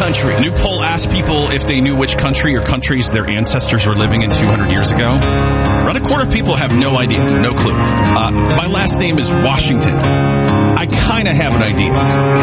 country. A new poll asked people if they knew which country or countries their ancestors were living in 200 years ago. Around a quarter of people have no idea, no clue. My last name is Washington. I kind of have an idea.